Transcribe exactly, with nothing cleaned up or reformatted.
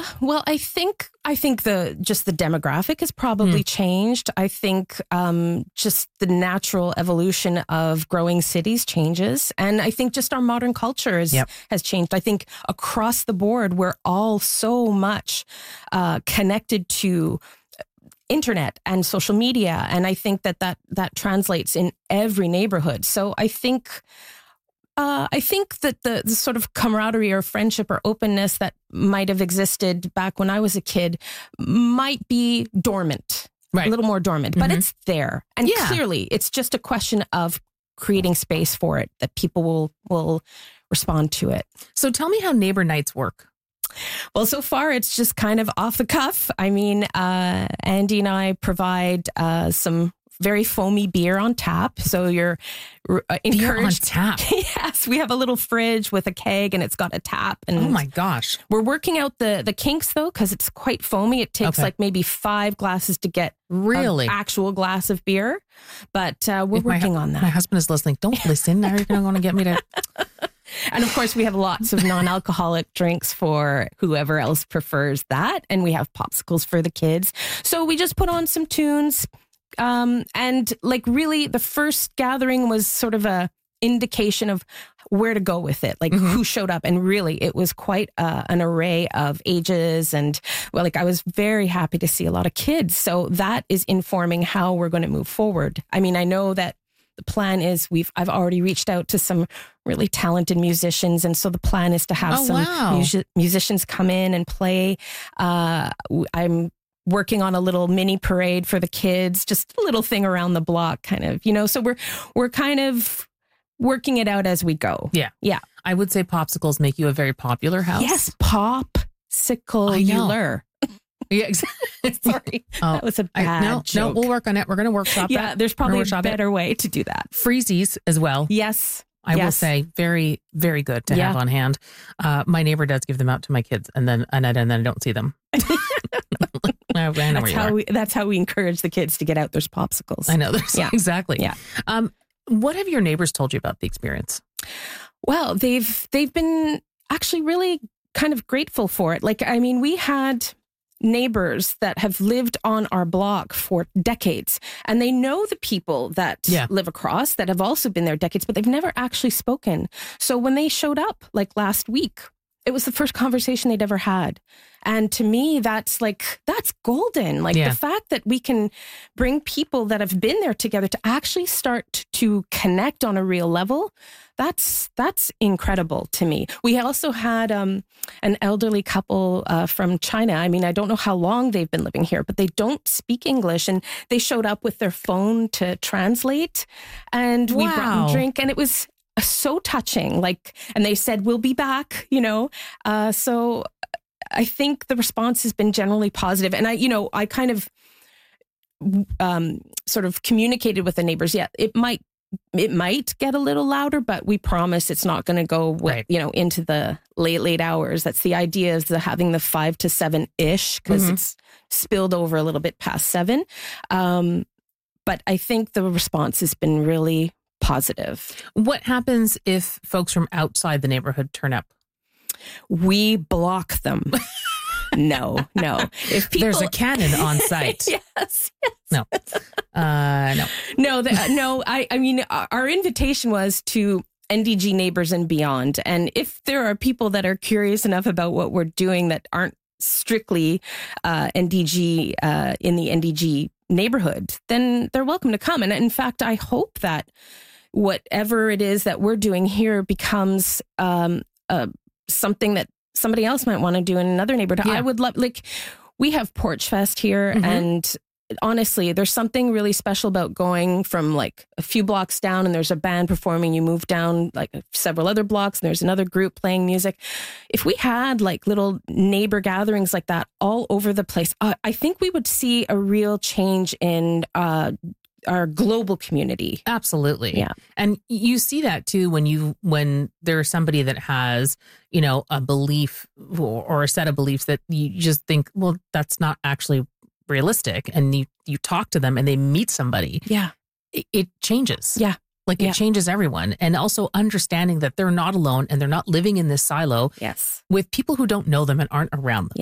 Uh, well, I think I think the just the demographic has probably mm. changed. I think um, just the natural evolution of growing cities changes, and I think just our modern culture is, yep. has changed. I think across the board, we're all so much uh, connected to internet and social media, and I think that that that translates in every neighborhood. So I think. Uh, I think that the, the sort of camaraderie or friendship or openness that might have existed back when I was a kid might be dormant, right. a little more dormant, mm-hmm. but it's there. And yeah. clearly it's just a question of creating space for it, that people will, will respond to it. So tell me how neighbor nights work. Well, so far it's just kind of off the cuff. I mean, uh, Andy and I provide uh, some very foamy beer on tap. So you're uh, encouraged. Beer on tap? Yes. We have a little fridge with a keg and it's got a tap. And oh my gosh. We're working out the, the kinks though, because it's quite foamy. It takes okay. like maybe five glasses to get really an actual glass of beer. But uh, we're if working my, on that. My husband is listening. Don't listen. Now you're going to get me to... And of course, we have lots of non-alcoholic drinks for whoever else prefers that. And we have popsicles for the kids. So we just put on some tunes. Um, and like really the first gathering was sort of a indication of where to go with it, like mm-hmm. who showed up. And really it was quite uh, an array of ages. And well, like I was very happy to see a lot of kids. So that is informing how we're going to move forward. I mean, I know that the plan is we've, I've already reached out to some really talented musicians. And so the plan is to have oh, some wow. music, musicians come in and play. Uh, I'm working on a little mini parade for the kids, just a little thing around the block kind of, you know, so we're, we're kind of working it out as we go. Yeah. Yeah. I would say popsicles make you a very popular house. Yes. Pop-sicle-ular. Yeah, exactly. Sorry. Oh, that was a bad I, no, joke. No, we'll work on it. We're going to workshop yeah, that. Yeah, there's probably a better it. way to do that. Freezies as well. Yes. I yes. will say very, very good to yeah. have on hand. Uh, my neighbor does give them out to my kids and then, and, and then I don't see them. I, I know that's how we, that's how we encourage the kids to get out. There's popsicles. I know. There's, yeah. Exactly. Yeah. Um, what have your neighbors told you about the experience? Well, they've, they've been actually really kind of grateful for it. Like, I mean, we had neighbors that have lived on our block for decades, and they know the people that yeah. live across that have also been there decades, but they've never actually spoken. So when they showed up like last week, it was the first conversation they'd ever had. And to me, that's like, that's golden. Like yeah. the fact that we can bring people that have been there together to actually start to connect on a real level. That's, that's incredible to me. We also had um, an elderly couple uh, from China. I mean, I don't know how long they've been living here, but they don't speak English. And they showed up with their phone to translate. And wow. we brought them drink. And it was so touching. Like, and they said, we'll be back, you know? Uh, so I think the response has been generally positive. And I, you know, I kind of um, sort of communicated with the neighbors. Yeah, it might, it might get a little louder, but we promise it's not going to go, right. you know, into the late, late hours. That's the idea, is the having the five to seven ish, because mm-hmm. it's spilled over a little bit past seven. Um, but I think the response has been really positive. What happens if folks from outside the neighborhood turn up? We block them. No, no. If people... There's a cannon on site. yes, yes. No, uh, no, no, the, no. I, I mean, our invitation was to N D G neighbors and beyond. And if there are people that are curious enough about what we're doing that aren't strictly uh, N D G uh, in the N D G neighborhood, then they're welcome to come. And in fact, I hope that whatever it is that we're doing here becomes um, uh, something that somebody else might want to do in another neighborhood. Yeah. I would love, like, we have Porch Fest here, mm-hmm. and honestly, there's something really special about going from like a few blocks down and there's a band performing. You move down like several other blocks and there's another group playing music. If we had like little neighbor gatherings like that all over the place, uh, I think we would see a real change in uh, our global community. Absolutely. Yeah. And you see that too when you, when there's somebody that has, you know, a belief or, or a set of beliefs that you just think, well, that's not actually realistic. And you, you talk to them and they meet somebody. Yeah. It, it changes. Yeah. Like yeah. it changes everyone. And also understanding that they're not alone and they're not living in this silo. Yes. With people who don't know them and aren't around them.